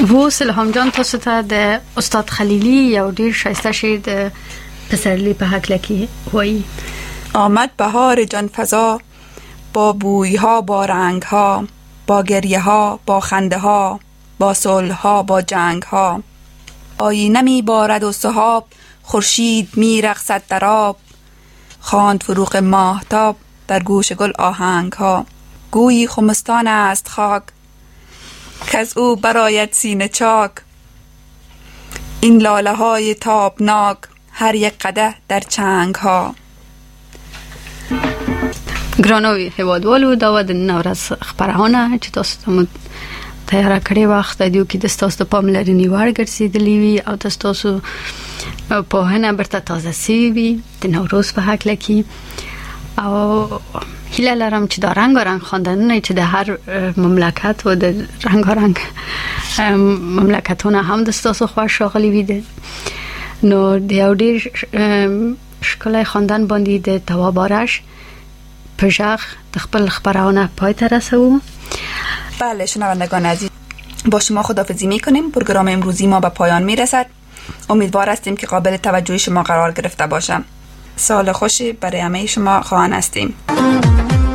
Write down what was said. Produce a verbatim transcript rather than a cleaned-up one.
و سلام جان تاسو ته د استاد خلیلی یو ډیر شایسته شعر د پسرلی په هکله کې وایي. آمد بهار جان فضا با بوی ها با رنگ ها، با گریه ها با خنده ها، با صلح ها با جنگ ها. آینه می بارد و سحاب، خورشید می رقصد در آب. خواند فروغ ماهتاب در گوش گل آهنگ ها. گویی خمستان است خاک کز او برآید سینه چاک. این لاله های تابناک هر یک قدح در چنگ ها. ګرانو هیوادوالو دا د نن ورځ خبرونه چې تاسو ته تیار کړی وخت دیو کې د تاسو په پاملرنې وړ ګرځېدلې وي او تاسو په هنه برته تازه سی وي د نوروز په هکله کې. او هیله لرم چې دا رنگارنګ خواندنونه چې د هر مملکت و د رنگارنګ مملکتونه هم د تاسو خوښ راغلي وي. نو د یو ډیر ښکلی خواندن باندې د تواب آرش پژغ د خپل خبرونه پای ته رسوم. بله شنوندگان عزیز، با شما خداحافظی میکنیم. پروگرام امروزی ما به پایان میرسد. امیدوار هستیم که قابل توجه شما قرار گرفته باشم. سال خوشی برای همه شما خواهان هستیم.